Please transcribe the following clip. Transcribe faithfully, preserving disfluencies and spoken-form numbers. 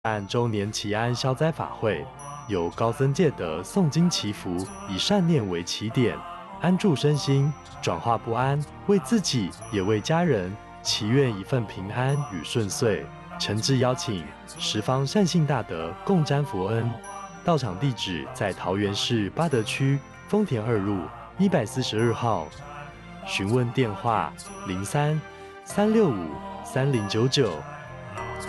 办周年祈安消灾法会，由高僧戒德诵经祈福，以善念为起点，安住身心，转化不安，为自己也为家人祈愿一份平安与顺遂。诚挚邀请十方善信大德共沾佛恩。到场地址在桃园市八德区丰田二路一百四十二号，询问电话零三三六五三零九九。